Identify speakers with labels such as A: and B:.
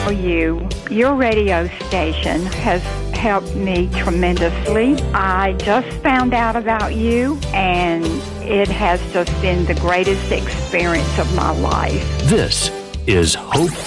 A: tell you, your radio station has helped me tremendously. I just found out about you, and it has just been the greatest experience of my life.
B: This is Hope